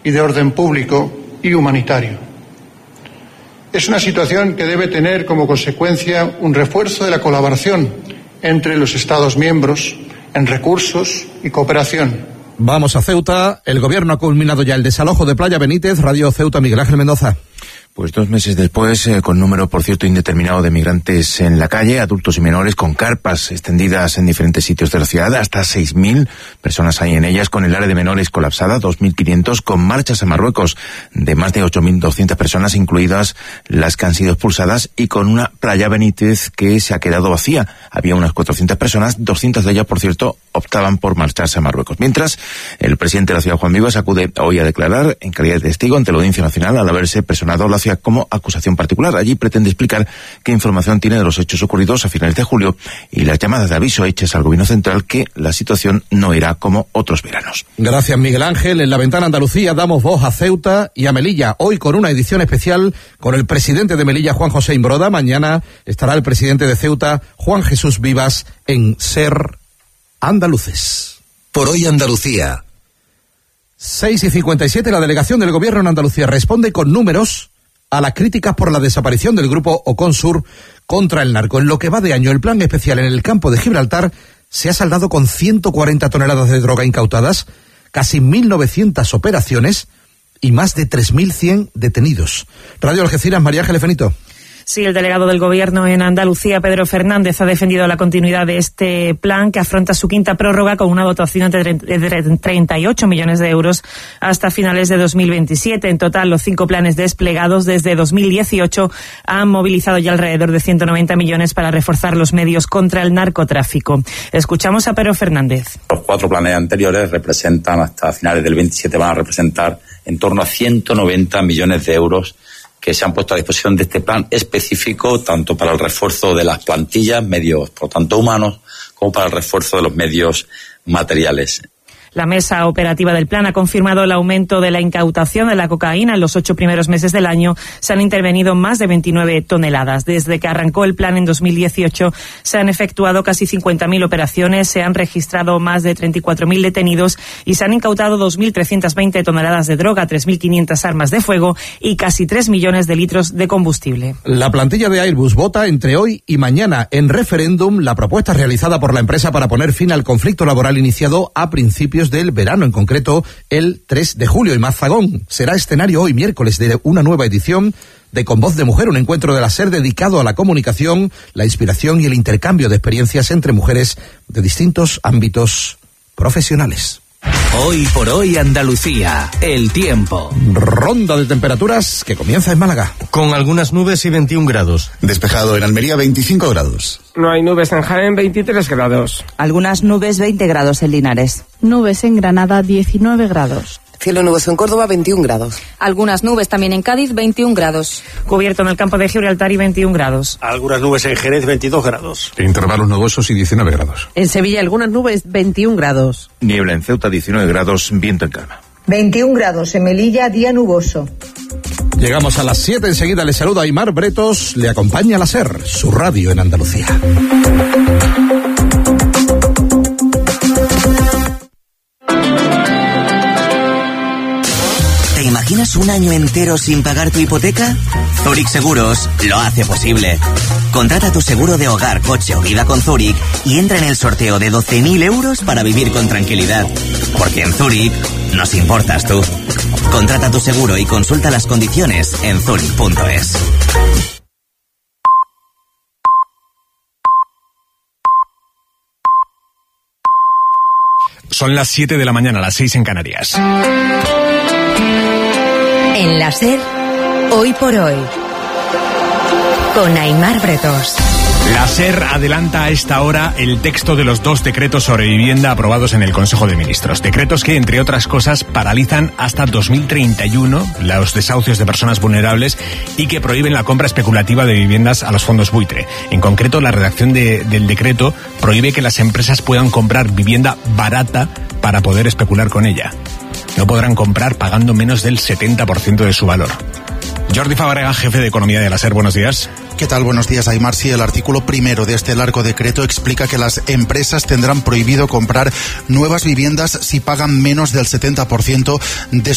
y de orden público y humanitario. Es una situación que debe tener como consecuencia un refuerzo de la colaboración entre los Estados miembros en recursos y cooperación. Vamos a Ceuta. El gobierno ha culminado ya el desalojo de Playa Benítez. Radio Ceuta, Miguel Ángel Mendoza. Pues 2 meses después, con número, por cierto, indeterminado de migrantes en la calle, adultos y menores, con carpas extendidas en diferentes sitios de la ciudad, hasta 6.000 personas hay en ellas, con el área de menores colapsada, 2.500, con marchas a Marruecos de más de 8.200 personas, incluidas las que han sido expulsadas, y con una Playa Benítez que se ha quedado vacía. Había unas 400 personas, 200 de ellas, por cierto, optaban por marcharse a Marruecos. Mientras, el presidente de la ciudad, Juan Vivas, acude hoy a declarar en calidad de testigo ante la Audiencia Nacional al haberse personado la ciudad como acusación particular. Allí pretende explicar qué información tiene de los hechos ocurridos a finales de julio y las llamadas de aviso hechas al gobierno central que la situación no era como otros veranos. Gracias, Miguel Ángel. En La Ventana Andalucía damos voz a Ceuta y a Melilla, hoy con una edición especial con el presidente de Melilla, Juan José Imbroda. Mañana estará el presidente de Ceuta, Juan Jesús Vivas, en Ser Andaluces. Por hoy Andalucía. 6:57, la delegación del gobierno en Andalucía responde con números a las críticas por la desaparición del grupo Oconsur contra el narco. En lo que va de año, el plan especial en el campo de Gibraltar se ha saldado con 140 toneladas de droga incautadas, casi 1.900 operaciones y más de 3.100 detenidos. Radio Algeciras, María Ángeles Fenito. Sí, el delegado del Gobierno en Andalucía, Pedro Fernández, ha defendido la continuidad de este plan que afronta su quinta prórroga con una dotación de 38 millones de euros hasta finales de 2027. En total, los 5 planes desplegados desde 2018 han movilizado ya alrededor de 190 millones para reforzar los medios contra el narcotráfico. Escuchamos a Pedro Fernández. Los 4 planes anteriores representan, hasta finales del 27, van a representar en torno a 190 millones de euros que se han puesto a disposición de este plan específico, tanto para el refuerzo de las plantillas, medios, por tanto, humanos, como para el refuerzo de los medios materiales. La mesa operativa del plan ha confirmado el aumento de la incautación de la cocaína. En los 8 primeros meses del año se han intervenido más de 29 toneladas. Desde que arrancó el plan en 2018 se han efectuado casi 50.000 operaciones, se han registrado más de 34.000 detenidos y se han incautado 2.320 toneladas de droga, 3.500 armas de fuego y casi 3 millones de litros de combustible. La plantilla de Airbus vota entre hoy y mañana en referéndum la propuesta realizada por la empresa para poner fin al conflicto laboral iniciado a principios del verano, en concreto el 3 de julio. Y Mazagón será escenario hoy miércoles de una nueva edición de Con Voz de Mujer, un encuentro de la SER dedicado a la comunicación, la inspiración y el intercambio de experiencias entre mujeres de distintos ámbitos profesionales. Hoy por hoy Andalucía, el tiempo. Ronda de temperaturas que comienza en Málaga. Con algunas nubes y 21 grados. Despejado en Almería, 25 grados. No hay nubes en Jaén, 23 grados. Algunas nubes, 20 grados en Linares. Nubes en Granada, 19 grados. Cielo nuboso en Córdoba, 21 grados. Algunas nubes también en Cádiz, 21 grados. Cubierto en el campo de Gibraltar y 21 grados. Algunas nubes en Jerez, 22 grados. Intervalos nubosos y 19 grados. En Sevilla algunas nubes, 21 grados. Niebla en Ceuta, 19 grados, viento en calma. 21 grados en Melilla, día nuboso. Llegamos a las 7, enseguida le saluda Aymar Bretos, le acompaña la SER, su radio en Andalucía. ¿Te imaginas un año entero sin pagar tu hipoteca? Zurich Seguros lo hace posible. Contrata tu seguro de hogar, coche o vida con Zurich y entra en el sorteo de 12.000 euros para vivir con tranquilidad. Porque en Zurich nos importas tú. Contrata tu seguro y consulta las condiciones en zurich.es. Son las 7 de la mañana, las 6 en Canarias. En la SER, hoy por hoy, con Aymar Bretos. La SER adelanta a esta hora el texto de los 2 decretos sobre vivienda aprobados en el Consejo de Ministros. Decretos que, entre otras cosas, paralizan hasta 2031 los desahucios de personas vulnerables y que prohíben la compra especulativa de viviendas a los fondos buitre. En concreto, la redacción del decreto prohíbe que las empresas puedan comprar vivienda barata para poder especular con ella. No podrán comprar pagando menos del 70% de su valor. Jordi Fábrega, jefe de Economía de la SER, buenos días. ¿Qué tal? Buenos días, Aymar. Sí, el artículo primero de este largo decreto explica que las empresas tendrán prohibido comprar nuevas viviendas si pagan menos del 70% de